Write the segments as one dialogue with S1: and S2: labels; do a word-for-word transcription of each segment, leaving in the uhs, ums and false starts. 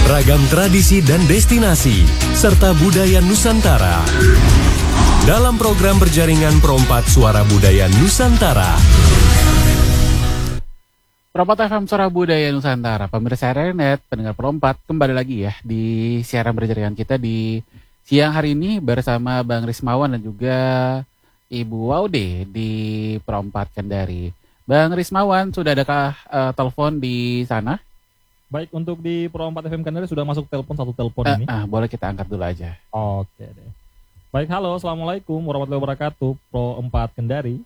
S1: Ragam tradisi dan destinasi, serta budaya Nusantara. Dalam program berjaringan Perompat Suara Budaya Nusantara.
S2: Perompat F M Suara Budaya Nusantara, pemirsa Renet, pendengar Perompat, kembali lagi ya di siaran berjaringan kita di siang hari ini bersama Bang Rismawan dan juga Ibu Waude di Perompat Kendari. Bang Rismawan, sudah adakah uh, telepon di sana?
S3: Baik, untuk di Perompat F M Kendari sudah masuk telepon satu telepon
S2: uh,
S3: ini.
S2: Uh, boleh kita angkat dulu aja.
S3: Oke deh. Baik, halo, assalamualaikum warahmatullahi wabarakatuh, Perompat Kendari.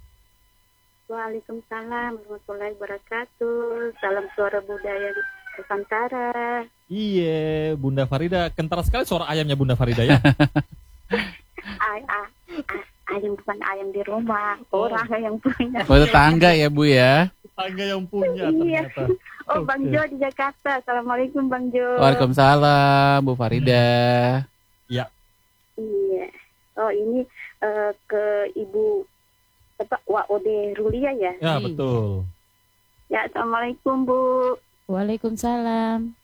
S4: Waalaikumsalam warahmatullahi wabarakatuh. Salam suara budaya Nusantara.
S3: Iya, Bunda Farida, kental sekali suara ayamnya Bunda Farida ya.
S4: Ay, ah, ah, ayam bukan ayam di rumah,
S3: Oh.
S4: orang yang punya.
S2: Oh, tetangga ya Bu ya.
S3: Tetangga yang punya
S4: Iya.
S3: ternyata.
S4: Oh, Bang
S3: Oke.
S4: Jo di Jakarta. Assalamualaikum Bang Jo.
S2: Waalaikumsalam Bu Farida.
S3: Ya,
S4: Iya. Oh, ini eh, ke Ibu apa Wa Ode Rulia ya?
S3: ya betul.
S4: Ya, Assalamualaikum Bu.
S5: Waalaikumsalam.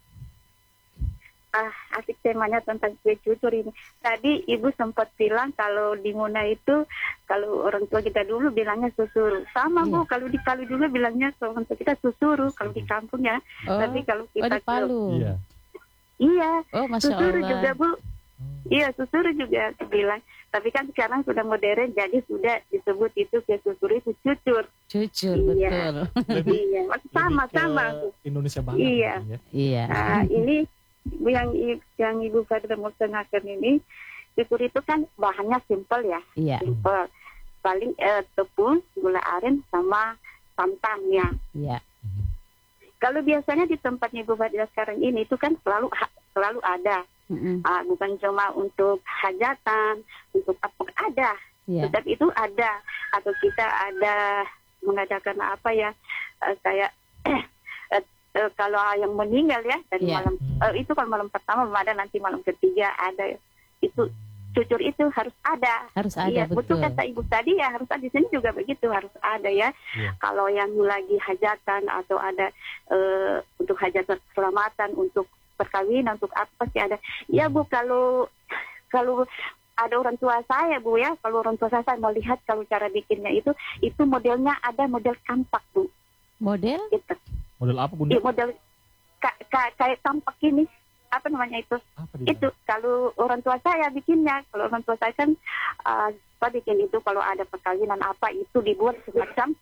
S4: Ah, asik temanya tentang kue cucur ini. Tadi Ibu sempat bilang kalau di Muna itu, kalau orang tua kita dulu bilangnya susuru. Sama Bu, kalau di Palu juga bilangnya kalau orang tua kita susuru, kalau di kampung ya.
S5: Oh,
S4: Tapi kalau
S5: oh
S4: kita
S5: di Palu.
S3: Iya.
S4: Iya,
S5: Oh, Masya
S4: susuru
S5: Allah.
S4: juga Bu. Iya, susuru juga bilang. Tapi kan sekarang sudah modern, jadi sudah disebut itu kue susuru itu cucur.
S5: Cucur,
S4: Iya.
S5: betul.
S3: Lebih,
S4: Iya, sama
S3: lebih ke
S4: sama.
S3: Indonesia banget.
S4: Iya.
S3: ya.
S5: Iya.
S4: Nah, ini yang yang Ibu Fadila mau tengahkan ini, cucur itu kan bahannya simpel ya.
S5: Iya.
S4: Simpel. Paling eh, tepung, gula aren, sama santan ya.
S5: Iya.
S4: Kalau biasanya di tempatnya Ibu Fadila sekarang ini itu kan selalu selalu ada.
S5: Mm-mm.
S4: Ah, bukan cuma untuk hajatan, untuk apa ada.
S5: Iya.
S4: Tetap itu ada. Atau kita ada mengadakan apa ya, eh, kayak eh, eh, kalau yang meninggal ya dari
S5: Iya.
S4: malam
S3: Hmm.
S4: eh, itu kalau malam pertama belum ada, nanti malam ketiga ada. Itu cucur itu harus ada.
S5: Harus ada,
S4: Iya,
S5: betul.
S4: kata Ibu tadi ya harus ada. Di sini juga begitu, harus ada ya.
S3: Iya.
S4: Kalau yang lagi hajatan atau ada eh, untuk hajatan keselamatan, untuk perkawinan, untuk apa pasti ada. Ya Bu, kalau kalau ada orang tua saya Bu ya, kalau orang tua saya, saya melihat kalau cara bikinnya itu, itu modelnya ada model kampak Bu.
S5: Model?
S4: Gitu.
S3: Model apa Bunda?
S4: Iya, model ka- ka- kayak kampak ini. Apa namanya itu?
S3: Apa dia?
S4: Itu kalau orang tua saya bikinnya, kalau orang tua saya kan uh, apa bikin itu kalau ada perkawinan apa itu dibuat semacam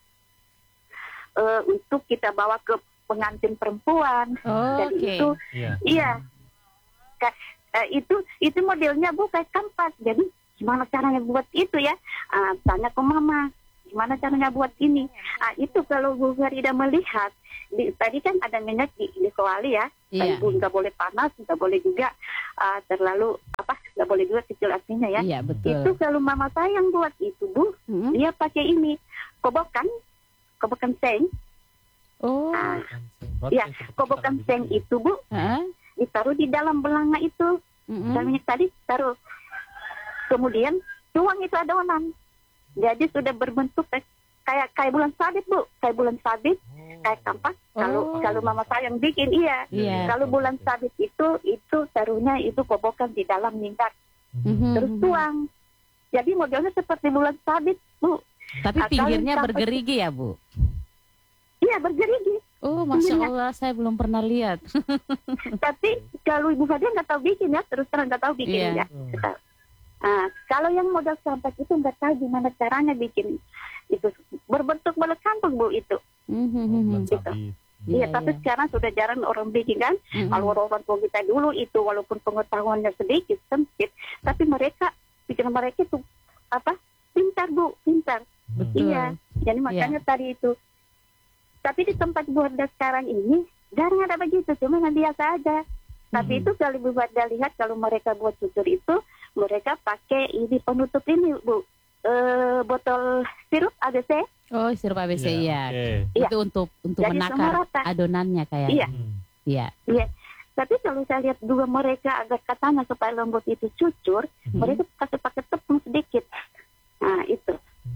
S4: uh, untuk kita bawa ke pengantin perempuan.
S5: Oh,
S4: Jadi
S5: oke.
S4: itu
S3: Iya.
S4: iya. Ka- uh, itu itu modelnya Bu kayak kampak. Jadi gimana caranya buat itu ya? Uh, tanya ke mama, gimana caranya buat ini? Ah itu kalau Bu Farida melihat di, tadi kan ada minyak di, di kuali ya.
S5: Iya.
S4: Ibu nggak boleh panas, nggak boleh juga uh, terlalu apa, nggak boleh juga kecil apinya ya.
S5: Iya, betul.
S4: Itu kalau mama saya yang buat itu Bu,
S5: Mm-mm.
S4: dia pakai ini kobokan, kobokan seng.
S5: Oh,
S4: Ah,
S3: Berarti
S4: ya,
S3: yang seperti
S4: kobokan
S3: sekarang
S4: seng
S3: gitu ya?
S4: itu Bu,
S5: heeh.
S4: ditaruh di dalam belanga itu.
S5: Mm-mm.
S4: Dan minyak tadi taruh. Kemudian tuang itu adonan. Jadi sudah berbentuk kayak kayak, kayak bulan sabit Bu, kayak bulan sabit, kayak kampak. Kalau
S5: Oh.
S4: kalau mama saya yang bikin iya.
S5: Iya.
S4: Kalau bulan sabit itu itu taruhnya itu kobokan di dalam minyak,
S5: Mhm.
S4: terus tuang. Jadi modelnya seperti bulan sabit Bu.
S5: Tapi
S4: Atau
S5: pinggirnya
S4: sampai-
S5: bergerigi ya, Bu?
S4: Iya bergerigi.
S5: Oh, Masya
S4: Pinggirnya.
S5: Allah, saya belum pernah lihat.
S4: Tapi kalau Ibu Fadia nggak tahu bikin ya, terus terang nggak tahu bikin
S5: Iya.
S4: ya. Nah, kalau yang model kampak itu nggak tahu gimana caranya bikin itu berbentuk bola kampung Bu itu.
S5: Mhm.
S4: Gitu. Iya,
S5: Iya,
S4: tapi
S5: iya.
S4: sekarang sudah jarang orang bikin kan.
S5: Mhm.
S4: Kalau orang tua kita dulu itu walaupun pengetahuannya sedikit sempit, tapi mereka pikiran mereka itu apa? Pintar Bu, pintar.
S5: Betul.
S4: Iya. Jadi makanya tadi itu. Tapi di tempat Bu Wardah sekarang ini jarang ada begitu, cuma yang biasa aja. Tapi
S5: Mhm.
S4: itu kalau Bu Wardah lihat kalau mereka buat cucur itu, mereka pakai ini penutup ini Bu. Eh, botol sirup A B C.
S5: Oh, sirup A B C, iya.
S3: Oke.
S4: Iya.
S5: Itu untuk untuk
S4: Jadi semua
S5: menakar
S4: rata.
S5: adonannya kayak.
S4: Iya.
S3: Hmm.
S5: Iya.
S4: Iya. Tapi kalau saya lihat dua mereka agak katanya supaya lembut itu cucur,
S5: Mhm.
S4: mereka kasih pakai tepung sedikit. Nah itu.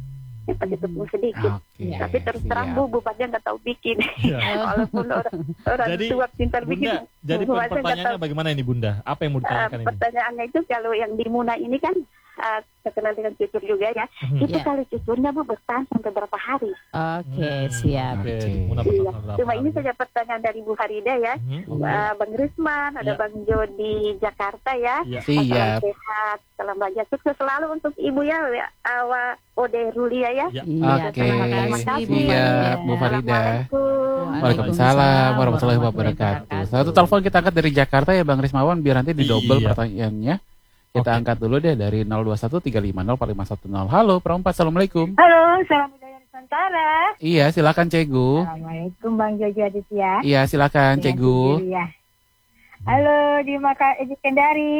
S4: cepat itu pun sedikit.
S2: Oke.
S4: Tapi terus terang
S2: siap.
S4: Bu, Bupati nggak tahu bikin.
S3: Iya.
S4: Walaupun orang, orang
S3: Jadi,
S4: tua pintar bikin.
S3: Bunda, jadi
S4: Bu Bupati nggak
S3: pertanyaannya
S4: tahu.
S3: bagaimana ini Bunda? Apa yang mau
S4: Uh,
S3: ditanyakan ini?
S4: pertanyaannya itu kalau yang di Muna ini kan uh, terkenal dengan cucur juga ya.
S3: Mhm.
S4: Itu
S5: Ya.
S4: kalau cucurnya Bu bertahan sampai berapa hari?
S5: Oke,
S3: Hmm,
S5: siap.
S3: Oke,
S2: Oke.
S3: Muna
S4: Iya.
S3: bertahan berapa
S4: Cuma ini
S3: hari?
S4: saja pertanyaan dari Bu Farida ya.
S3: Mhm.
S4: Uh, Bang Risman, ada
S3: Ya.
S4: Bang Jo di Jakarta ya.
S3: Iya.
S4: Salam
S2: Siap.
S4: sehat, salam bahagia, sukses selalu untuk Ibu ya, ya Awa Ode Rulia ya.
S3: Ya.
S5: Iya,
S2: Oke,
S5: terima
S4: Terima
S5: kasih
S4: kasih,
S5: Bu
S2: siap
S5: Farida.
S2: Bu Farida.
S4: Assalamualaikum.
S2: Waalaikumsalam warahmatullahi wabarakatuh. Satu telepon kita angkat dari Jakarta ya Bang Rismawan biar nanti didouble
S3: Iya.
S2: pertanyaannya. Kita
S3: Oke.
S2: angkat dulu deh dari nol dua satu tiga lima nol empat lima satu nol. Halo, perempat. Assalamualaikum.
S6: Halo, salam budaya Nusantara.
S2: Iya, silakan Cegu.
S6: Assalamualaikum Bang Jojo Aditya.
S2: Iya, silakan
S6: Dengan
S2: Cegu.
S6: Sendiri ya. Halo di Maka di Kendari.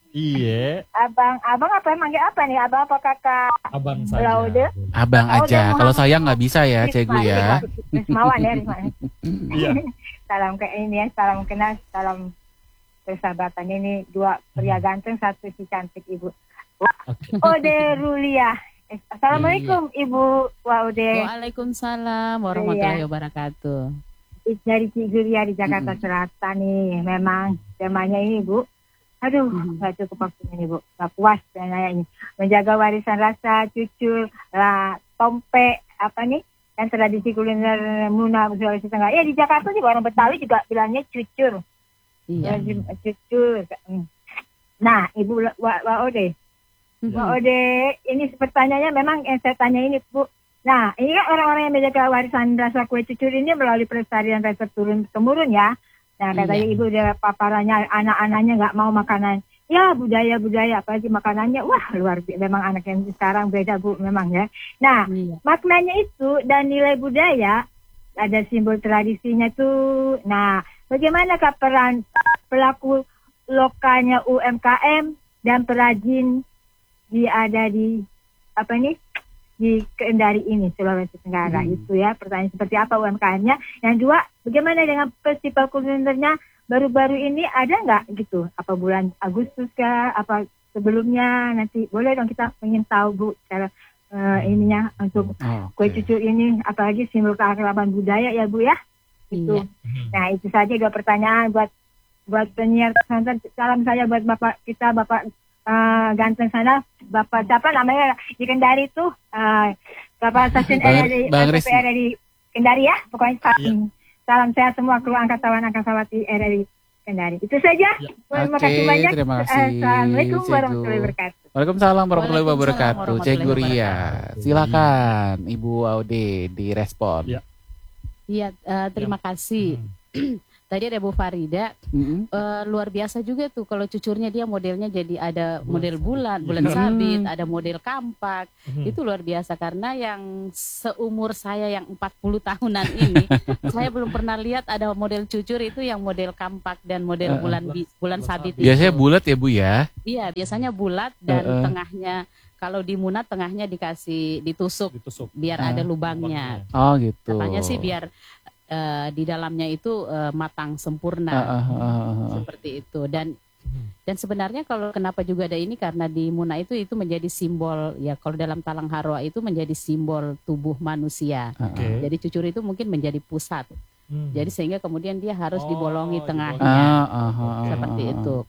S3: Iya,
S6: Abang, abang apa manggil apa nih? Abang apa kakak?
S3: abang saja.
S6: Laude.
S2: Abang
S6: Oh,
S2: aja.
S6: udah,
S2: Kalau
S6: Muhammad.
S2: saya nggak bisa ya, Cegu
S6: Risma,
S2: ya.
S6: Risma, Rismawan ya, Risma.
S3: Iya.
S6: Salam ke ini ya, salam kenal, salam persahabatan ini dua pria ganteng, satu si cantik ibu.
S3: Oke.
S6: Ode Rulia. Eh, Assalamualaikum Ibu Waude.
S5: Waalaikumsalam warahmatullahi wabarakatuh.
S6: Dari Ciguria di Jakarta
S2: Mm-mm.
S6: Selatan nih. Memang temanya ini Bu. Aduh,
S5: Mm-mm.
S6: nggak cukup waktunya nih Bu. Nggak puas saya ini. Menjaga warisan rasa, cucur, lah, tompe, apa nih? Dan tradisi kuliner Muna Sulawesi Tengah. Ya di Jakarta juga orang Betawi juga bilangnya cucur.
S5: Iya.
S6: Lazim, cucur. Mm. Nah, Ibu Wa- Waode.
S5: Mhm.
S6: Waode, ini pertanyaannya memang yang saya tanya ini Bu. Nah, ini kan orang-orang yang menjaga warisan rasa kue cucur ini melalui pelestarian resep turun temurun ya. Nah, katanya
S5: Iya.
S6: ibu udah paparannya anak-anaknya nggak mau makanan. Ya budaya-budaya apalagi makanannya. Wah luar biasa. Memang anak yang sekarang beda Bu memang ya. Nah,
S5: Iya.
S6: maknanya itu dan nilai budaya ada simbol tradisinya tuh. Nah, bagaimanakah peran pelaku lokalnya U M K M dan perajin di ada di apa ini di Kendari ini Sulawesi Tenggara
S2: Hmm.
S6: itu ya pertanyaan seperti apa U M K M-nya. Yang dua bagaimana dengan festival kulinernya baru-baru ini ada nggak gitu apa bulan Agustus kah apa sebelumnya nanti boleh dong kita ingin tahu Bu cara eh, ininya untuk
S2: Oh,
S6: kue
S2: oke.
S6: cucur ini apalagi simbol keakraban budaya ya Bu ya itu.
S5: Iya.
S6: Nah itu saja dua pertanyaan buat buat penyiar pesantren. Salam saya buat Bapak kita Bapak eh, ganteng sana Bapak siapa namanya di Kendari tuh eh, Bapak stasiun
S2: Bang-
S6: R R I
S2: Bang
S6: S
S2: Ris-
S6: P R R I Kendari ya pokoknya salam,
S3: Iya.
S6: salam sehat semua kru angkatan angkatawati R R I Kendari itu saja.
S3: Ya.
S6: Terima
S2: Oke,
S6: kasih banyak.
S2: terima
S6: Eh,
S2: kasih,
S6: Assalamualaikum
S2: Cegu.
S6: warahmatullahi wabarakatuh.
S2: Waalaikumsalam warahmatullahi
S5: Waalaikumsalam
S2: wabarakatuh.
S5: warahmatullahi
S2: Cegu Ria.
S3: wabarakatuh.
S2: Silakan Ibu Aude direspon.
S3: Iya.
S5: Iya, eh, terima kasih. Tadi ada Bu Farida,
S2: Mm-mm.
S5: eh, luar biasa juga tuh kalau cucurnya dia modelnya jadi ada
S3: Bulan
S5: model
S3: sabit.
S5: bulan,
S3: Iya.
S5: bulan
S2: Hmm.
S5: sabit, ada model kampak.
S3: Mhm.
S5: Itu luar biasa karena yang seumur saya yang empat puluh tahunan ini saya belum pernah lihat ada model cucur itu yang model kampak dan model
S2: Uh-uh.
S5: bulan bi- bulan
S3: Bulan
S5: sabit
S3: sabit.
S2: Biasanya
S5: itu.
S2: bulat ya Bu ya.
S5: Iya, biasanya bulat dan
S2: Uh-uh.
S5: tengahnya kalau di Muna tengahnya dikasih ditusuk
S3: Ditusuk.
S5: biar
S2: Uh.
S5: ada lubangnya.
S2: Oh gitu.
S5: Katanya sih biar eh, di dalamnya itu eh, matang sempurna.
S2: Ah, ah, ah, ah, ah.
S5: Seperti itu dan
S3: Mhm.
S5: dan sebenarnya kalau kenapa juga ada ini karena di Muna itu itu menjadi simbol ya kalau dalam Talang Harwa itu menjadi simbol tubuh manusia.
S2: Ah, ah.
S3: Oke.
S5: Jadi cucur itu mungkin menjadi pusat.
S3: Hmm.
S5: Jadi sehingga kemudian dia harus
S3: Oh,
S5: dibolongi
S3: dibolongi.
S5: tengahnya.
S2: Ah, ah, ah, ah,
S5: Seperti
S2: ah, ah.
S5: itu.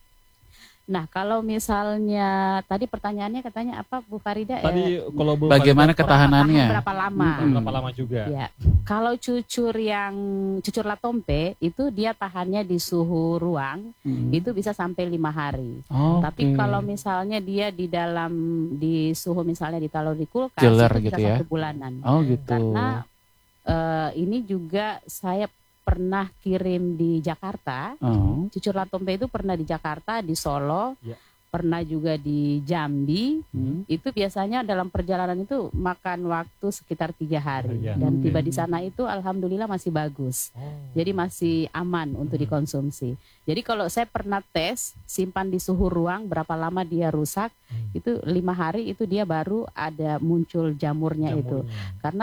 S5: Nah, kalau misalnya tadi pertanyaannya katanya apa Bu Farida?
S3: Tadi
S5: Eh,
S3: kalau Bu
S2: Bagaimana
S3: Farida,
S2: ketahanannya?
S5: berapa lama?
S2: Mm-mm.
S3: berapa lama juga?
S5: Ya, kalau cucur yang cucur latompe itu dia tahannya di suhu ruang
S2: Mm.
S5: itu bisa sampai lima hari.
S2: Oke.
S5: Tapi kalau misalnya dia di dalam di suhu misalnya ditaruh di kulkas
S2: Chiller
S5: itu bisa
S2: gitu ya?
S5: satu bulanan.
S2: Oh gitu.
S5: Karena eh, ini juga saya pernah kirim di Jakarta.
S2: Oh.
S5: Cucur latompe itu pernah di Jakarta, di Solo,
S3: Ya.
S5: pernah juga di Jambi.
S2: Hmm.
S5: Itu biasanya dalam perjalanan itu makan waktu sekitar tiga hari
S3: Iya.
S5: dan
S2: Oke.
S5: tiba di sana itu alhamdulillah masih bagus.
S3: Oh.
S5: Jadi masih aman untuk
S3: Hmm.
S5: dikonsumsi. Jadi kalau saya pernah tes simpan di suhu ruang berapa lama dia rusak,
S3: Hmm.
S5: itu lima hari itu dia baru ada muncul jamurnya, itu.
S3: Jamurnya.
S5: Karena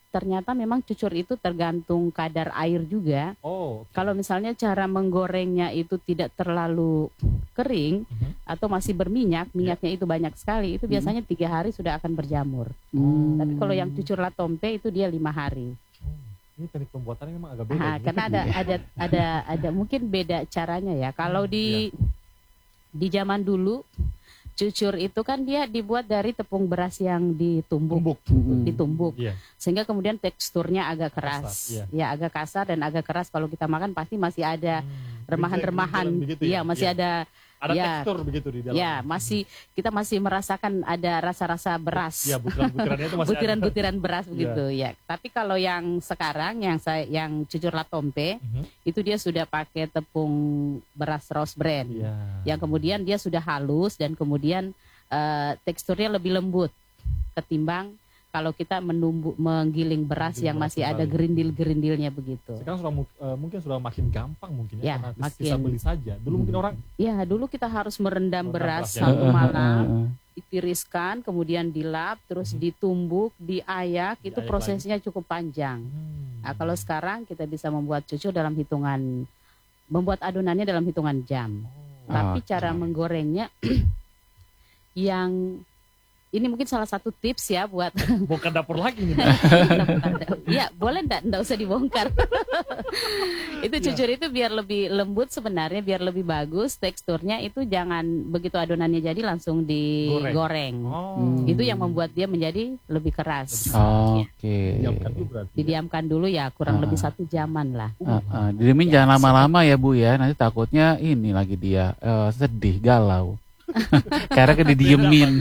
S5: ternyata memang cucur itu tergantung kadar air juga.
S3: Oh, oke.
S5: Kalau misalnya cara menggorengnya itu tidak terlalu kering
S3: Mhm.
S5: atau masih berminyak, minyaknya itu banyak sekali, itu biasanya tiga hari sudah akan berjamur.
S2: Hmm.
S5: Tapi kalau yang cucur latompe itu dia lima hari.
S3: Oh, ini teknik pembuatannya memang agak beda.
S5: Nah,
S3: ini.
S5: karena ada ada ada ada mungkin beda caranya ya. Kalau di di zaman dulu cucur itu kan dia dibuat dari tepung beras yang ditumbuk,
S3: Tumbuk.
S2: Hmm.
S5: ditumbuk,
S3: Iya.
S5: sehingga kemudian teksturnya agak
S3: Kasar,
S5: keras,
S3: iya.
S5: ya agak kasar dan agak keras. Kalau kita makan pasti masih ada
S3: Hmm.
S5: remahan-remahan,
S3: Gerinjalan begitu
S5: iya masih
S3: Iya.
S5: ada,
S3: Ada
S5: ya.
S3: tekstur begitu di dalam.
S5: ya masih kita masih merasakan ada rasa-rasa beras.
S3: Iya, butiran-butirannya itu masih ada.
S5: Butiran-butiran beras begitu ya. Tapi kalau yang sekarang yang saya yang cucur latompe
S3: Mhm.
S5: itu dia sudah pakai tepung beras rose bran.
S3: Iya.
S5: Yang kemudian dia sudah halus dan kemudian eh, teksturnya lebih lembut ketimbang kalau kita menumbuh menggiling beras
S3: Menggiling
S5: yang
S3: beras
S5: masih ada
S3: kembali.
S5: gerindil-gerindilnya begitu.
S3: Sekarang sudah mu- eh, mungkin sudah makin gampang mungkin ya,
S5: Ya,
S3: karena
S5: makin.
S3: bisa beli saja. Dulu mungkin orang
S5: Ya dulu kita harus merendam
S3: Merendam
S5: beras
S3: beras, ya.
S5: satu malam,
S2: Heeh.
S5: ditiriskan, kemudian dilap, terus
S3: Mhm.
S5: ditumbuk, diayak, itu
S3: Diayak
S5: prosesnya cukup panjang.
S3: Hmm.
S5: Nah, kalau sekarang kita bisa membuat cucur dalam hitungan, membuat adonannya dalam hitungan jam.
S3: Oh.
S5: Tapi
S2: Oke.
S5: cara menggorengnya yang ini mungkin salah satu tips ya buat
S3: Bukan dapur lagi nih.
S5: ya boleh enggak enggak usah dibongkar. Itu cucur itu biar lebih lembut sebenarnya, biar lebih bagus teksturnya, itu jangan begitu adonannya jadi langsung digoreng.
S3: Oh.
S2: Hmm.
S5: Itu yang membuat dia menjadi lebih keras.
S2: Oke.
S3: Diamkan dulu berarti.
S5: Didiamkan dulu ya kurang
S2: Ah.
S5: lebih satu jaman lah.
S2: Heeh. Didiemin jangan lama-lama ya Bu ya. Nanti takutnya ini lagi dia eh, sedih, galau. Karena kan didiemin.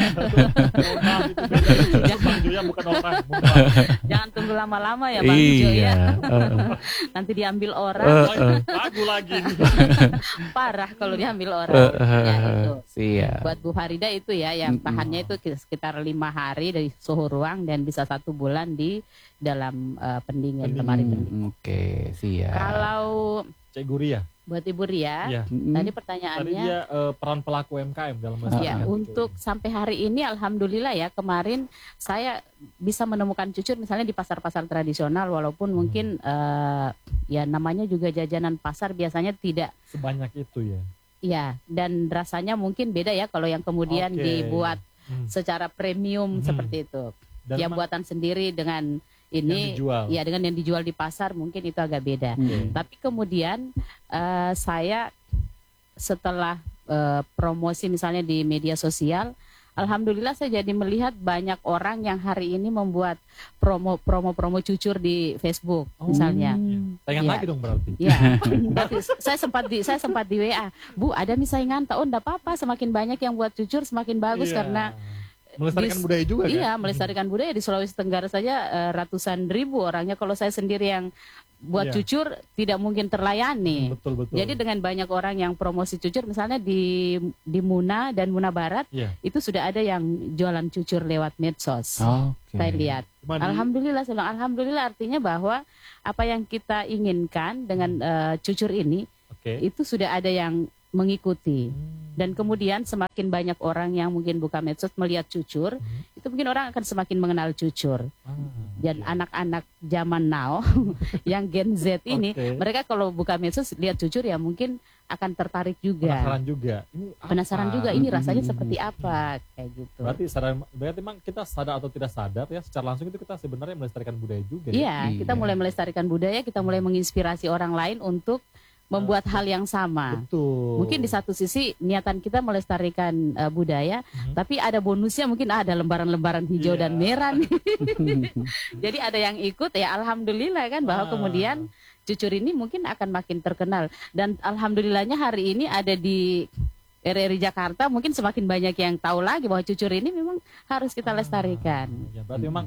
S3: Bang Joya bukan orang. bukan.
S5: Jangan tunggu lama-lama ya Bang Jo
S2: Iya.
S5: ya.
S2: Heeh.
S5: Nanti diambil orang,
S2: Heeh.
S3: Lagu lagi.
S5: parah kalau diambil orang.
S2: Heeh.
S5: Ya, itu.
S2: Siap.
S5: Buat Bu Farida itu ya yang
S2: Mm-mm.
S5: tahannya itu sekitar lima hari dari suhu ruang dan bisa satu bulan di dalam eh, pendingin,
S3: Pendingin.
S5: lemari pendingin.
S2: Hmm, Oke, siap.
S5: Kalau
S3: Cek Guria.
S5: buat Ibu Ria,
S3: Iya.
S2: Mm-mm.
S5: tadi
S3: Tadi
S5: pertanyaannya
S3: dia eh, peran pelaku U M K M dalam
S5: ya
S3: melestarikan
S5: untuk
S3: cucur.
S5: sampai hari ini alhamdulillah ya, kemarin saya bisa menemukan cucur misalnya di pasar-pasar tradisional walaupun mungkin eh, ya namanya juga jajanan pasar biasanya tidak
S3: Sebanyak itu ya.
S5: ya, dan rasanya mungkin beda ya kalau yang kemudian
S3: Oke.
S5: dibuat
S3: Hmm.
S5: secara premium
S3: Hmm.
S5: seperti itu.
S3: Dan
S5: Ya
S3: memang
S5: buatan sendiri dengan
S3: yang
S5: ini
S3: dijual.
S5: ya dengan yang dijual di pasar mungkin itu agak beda.
S2: Mm.
S5: Tapi kemudian eh, saya setelah eh, promosi misalnya di media sosial, alhamdulillah saya jadi melihat banyak orang yang hari ini membuat promo promo promo cucur di Facebook
S3: Oh.
S5: misalnya.
S3: Pengen
S5: Iya.
S3: lagi dong berarti.
S5: Ya, tapi saya sempat di saya sempat di W A, Bu ada nih saingan, oh enggak apa-apa, semakin banyak yang buat cucur semakin bagus
S3: Iya.
S5: karena
S3: melestarikan
S5: di-
S3: budaya juga kan.
S5: iya melestarikan budaya. Di Sulawesi Tenggara saja eh, ratusan ribu orangnya. Kalau saya sendiri yang buat
S3: Iya.
S5: cucur tidak mungkin terlayani.
S3: Betul betul.
S5: Jadi dengan banyak orang yang promosi cucur misalnya di di Muna dan Muna Barat
S3: Iya.
S5: itu sudah ada yang jualan cucur lewat medsos.
S2: Oke.
S5: Saya lihat.
S3: Cuma di-
S5: Alhamdulillah, saya bilang alhamdulillah artinya bahwa apa yang kita inginkan dengan eh, cucur ini
S3: Oke.
S5: itu sudah ada yang mengikuti.
S3: Hmm.
S5: Dan kemudian semakin banyak orang yang mungkin buka medsos melihat cucur,
S3: Hmm.
S5: itu mungkin orang akan semakin mengenal cucur.
S3: Ah,
S5: Dan
S3: oke.
S5: anak-anak zaman now yang Gen Z ini,
S3: Oke.
S5: mereka kalau buka medsos lihat cucur ya mungkin akan tertarik juga.
S3: penasaran juga. Ini
S5: Penasaran
S3: apa?
S5: juga ini rasanya
S2: Hmm.
S5: seperti apa kayak gitu.
S3: Berarti sadar, berarti memang kita sadar atau tidak sadar ya, secara langsung itu kita sebenarnya melestarikan budaya juga ya.
S5: Iya, kita
S2: Iya.
S5: mulai melestarikan budaya, kita mulai menginspirasi orang lain untuk membuat hal yang sama.
S3: Betul.
S5: Mungkin di satu sisi niatan kita melestarikan eh, budaya,
S3: Mhm.
S5: tapi ada bonusnya mungkin ah, ada lembaran-lembaran hijau
S3: Iya.
S5: dan merah nih. Jadi ada yang ikut ya alhamdulillah kan bahwa
S3: Ah.
S5: kemudian cucur ini mungkin akan makin terkenal, dan alhamdulillahnya hari ini ada di R R I Jakarta mungkin semakin banyak yang tahu lagi bahwa cucur ini memang harus kita lestarikan.
S3: Ya, berarti memang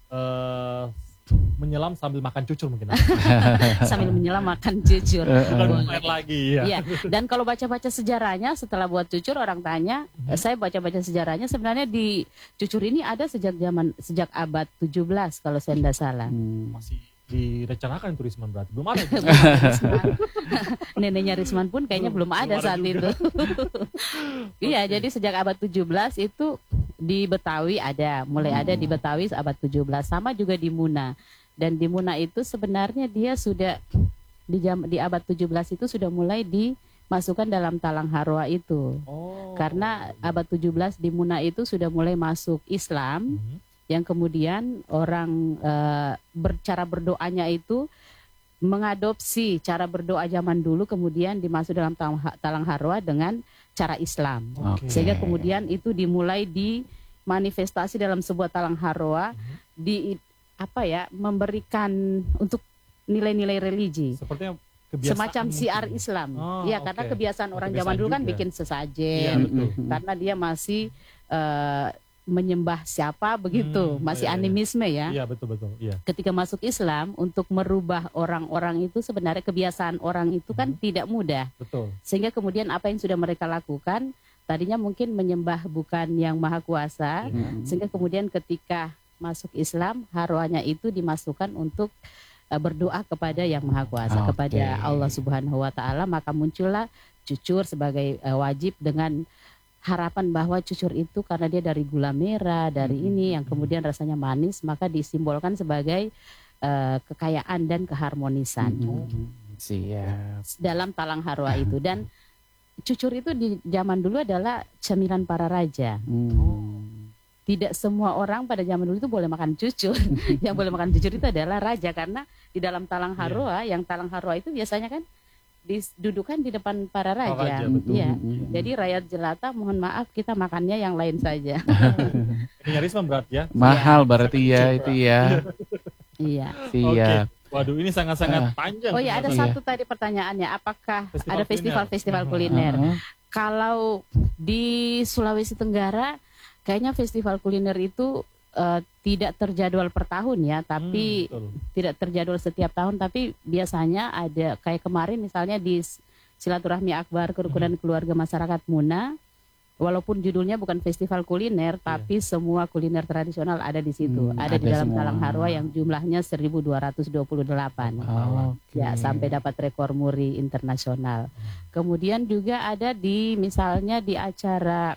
S3: eh, menyelam sambil makan cucur mungkin.
S5: Sambil menyelam makan cucur.
S3: Bukan
S5: Boleh.
S3: main lagi ya.
S5: Iya, dan kalau baca-baca sejarahnya setelah buat cucur orang tanya,
S3: Mhm.
S5: saya baca-baca sejarahnya sebenarnya di cucur ini ada sejak zaman sejak abad tujuh belas kalau saya tidak salah.
S2: Hmm.
S3: Masih direncanakan itu Risman berarti. Belum ada.
S5: Belum ada Risman. Neneknya Risman pun kayaknya belum,
S3: Belum
S5: ada
S3: ada
S5: saat
S3: juga.
S5: itu. Iya, jadi sejak abad tujuh belas itu Di Betawi ada, mulai ada di Betawi abad tujuh belas, sama juga di Muna. Dan di Muna itu sebenarnya dia sudah di jam, di abad tujuh belas itu sudah mulai dimasukkan dalam talang harwa itu.
S3: Oh.
S5: Karena abad tujuh belas di Muna itu sudah mulai masuk Islam,
S3: Mhm.
S5: yang kemudian orang eh, bercara berdoanya itu mengadopsi cara berdoa zaman dulu, kemudian dimasuk dalam talang, talang harwa dengan cara Islam.
S3: Oke.
S5: Sehingga kemudian itu dimulai dimanifestasi dalam sebuah talang harwa, di apa ya, memberikan untuk nilai-nilai religi.
S3: Sepertinya kebiasaan
S5: Semacam siar
S3: mungkin.
S5: Islam.
S3: Oh,
S5: Ya,
S3: oke.
S5: karena kebiasaan orang
S3: Kebiasaan
S5: zaman dulu kan
S3: juga.
S5: bikin
S3: Iya,
S5: sesajen.
S3: betul.
S5: Karena dia masih eh, menyembah siapa begitu,
S3: Hmm,
S5: masih
S3: iya, iya.
S5: animisme ya.
S3: Iya, betul-betul. Iya.
S5: Ketika masuk Islam, untuk merubah orang-orang itu sebenarnya kebiasaan orang itu kan
S3: Hmm.
S5: tidak mudah.
S3: Betul.
S5: Sehingga kemudian apa yang sudah mereka lakukan, tadinya mungkin menyembah bukan yang maha kuasa,
S3: Iya.
S5: sehingga kemudian ketika masuk Islam, harwanya itu dimasukkan untuk eh, berdoa kepada yang maha kuasa,
S2: Oke.
S5: kepada Allah Subhanahu wa taala, maka muncullah cucur sebagai eh, wajib, dengan harapan bahwa cucur itu karena dia dari gula merah, dari ini yang kemudian rasanya manis, maka disimbolkan sebagai eh, kekayaan dan keharmonisan
S2: Siap.
S5: dalam talang harwa itu. Dan cucur itu di zaman dulu adalah cemilan para raja.
S2: Hmm.
S5: Tidak semua orang pada zaman dulu itu boleh makan cucur. Yang boleh makan cucur itu adalah raja, karena di dalam talang harwa, yang talang harwa itu biasanya kan didudukan di depan para raja.
S3: raja, betul.
S5: Iya.
S2: Hmm.
S5: Jadi rakyat jelata mohon maaf, kita makannya yang lain saja.
S3: Ini nyaris memberat ya.
S2: Mahal berarti ya itu ya.
S5: Iya.
S2: Siap.
S3: Waduh, ini sangat-sangat panjang.
S5: Oh ya, ada
S3: ternyata.
S5: satu tadi pertanyaannya, apakah
S3: Festival
S5: ada
S3: kuliner.
S5: festival-festival
S3: Mhm.
S5: kuliner?
S2: Heeh.
S5: Kalau di Sulawesi Tenggara, kayaknya festival kuliner itu eh, tidak terjadwal per tahun ya, tapi
S3: Hmm, betul.
S5: tidak terjadwal setiap tahun, tapi biasanya ada, kayak kemarin misalnya di Silaturahmi Akbar Kerukunan Keluarga Masyarakat Muna, walaupun judulnya bukan festival kuliner, tapi semua kuliner tradisional ada di situ,
S2: Hmm,
S5: ada, di
S2: ada
S5: dalam
S2: semua.
S5: talang harwa yang jumlahnya seribu dua ratus dua puluh delapan.
S2: Oke.
S5: Ya, sampai dapat rekor muri internasional. Kemudian juga ada di misalnya di acara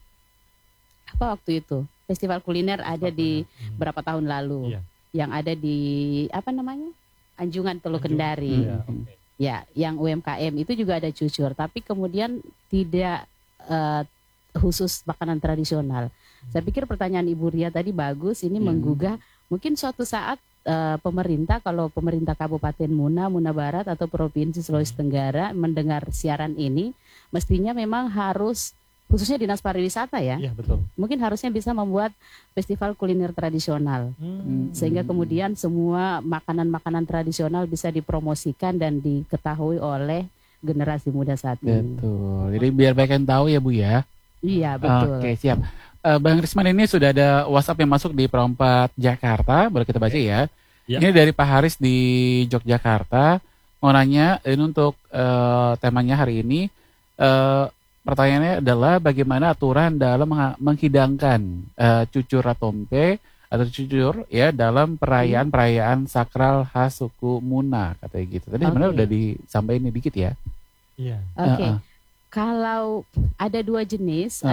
S5: apa waktu itu? Festival kuliner ada di
S3: Hmm.
S5: berapa tahun lalu.
S3: Iya.
S5: Yang ada di apa namanya? Anjungan Teluk
S3: Anjungan.
S5: Kendari.
S3: Iya, oke.
S5: Ya, yang U M K M itu juga ada cucur, tapi kemudian tidak eh, khusus makanan tradisional. Saya pikir pertanyaan Ibu Ria tadi bagus, ini
S2: Hmm.
S5: menggugah mungkin suatu saat eh, pemerintah, kalau pemerintah Kabupaten Muna, Muna Barat atau Provinsi Sulawesi Tenggara mendengar siaran ini, mestinya memang harus, khususnya Dinas Pariwisata ya,
S3: Iya, betul.
S5: mungkin harusnya bisa membuat festival kuliner tradisional.
S3: Hmm.
S5: Sehingga kemudian semua makanan-makanan tradisional bisa dipromosikan dan diketahui oleh generasi muda saat ini.
S2: Betul. Jadi biar banyak yang tahu ya Bu ya.
S5: Iya, betul.
S2: Oke, siap. Eh, Bang Risman, ini sudah ada WhatsApp yang masuk di Perompat Jakarta, boleh kita baca ya.
S3: Ya.
S2: Ini dari Pak Haris di Yogyakarta. Mau nanya, ini untuk eh, temanya hari ini. Eh, pertanyaannya adalah bagaimana aturan dalam mengha- menghidangkan eh, cucur ratompe atau cucur ya dalam perayaan-perayaan sakral khas suku Muna, katanya gitu. Tadi sebenarnya
S5: Oke.
S2: udah disampaikan nih dikit ya.
S3: Iya.
S5: Oke.
S2: Heeh.
S5: Kalau ada dua jenis,
S2: Heeh.